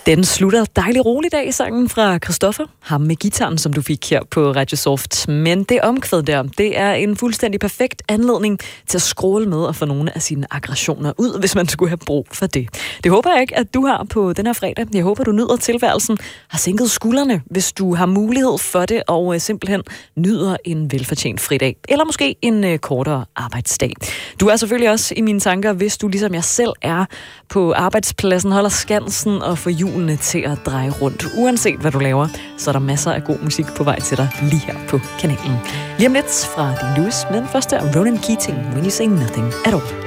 Den slutter dejlig rolig dag, sangen fra Christoffer. Ham med gitaren, som du fik her på Radio Soft. Men det omkvæd der, det er en fuldstændig perfekt anledning til at scrolle med og få nogle af sine aggressioner ud, hvis man skulle have brug for det. Det håber jeg ikke, at du har på den her fredag. Jeg håber, du nyder tilværelsen, har sænket skuldrene, hvis du har mulighed for det, og simpelthen nyder en velfortjent fridag. Eller måske en kortere arbejdsdag. Du er selvfølgelig også i mine tanker, hvis du ligesom jeg selv er på arbejdspladsen, holder skansen og får hjulene til at dreje rundt. Uanset hvad du laver, så er der masser af god musik på vej til dig lige her på kanalen. Lige om lidt fra Dean Lewis, men først er Ronan Keating, When You Say Nothing At All.